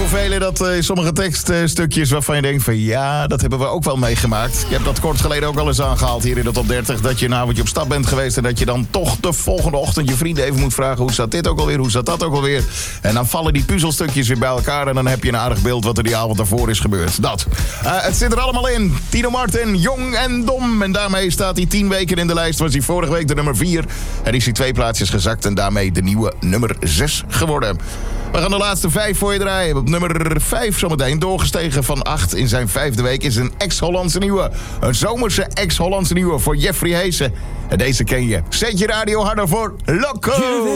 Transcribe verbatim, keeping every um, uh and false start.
velen dat uh, sommige tekststukjes waarvan je denkt van ja, dat hebben we ook wel meegemaakt. Ik heb dat kort geleden ook al eens aangehaald hier in de top dertig. Dat je een avondje op stap bent geweest en dat je dan toch de volgende ochtend je vrienden even moet vragen hoe zat dit ook alweer, hoe zat dat ook alweer. En dan vallen die puzzelstukjes weer bij elkaar en dan heb je een aardig beeld wat er die avond daarvoor is gebeurd. Dat. Uh, het zit er allemaal in. Tino Martin, Jong en Dom. En daarmee staat hij tien weken in de lijst. Was hij vorige week de nummer vier. En is hij twee plaatsjes gezakt en daarmee de nieuwe nummer zes geworden. We gaan de laatste vijf voor je draaien. Op nummer vijf zometeen doorgestegen van acht in zijn vijfde week is een ex-Hollandse nieuwe. Een zomerse ex-Hollandse nieuwe voor Jeffrey Heesen. En deze ken je. Zet je radio harder voor Loco!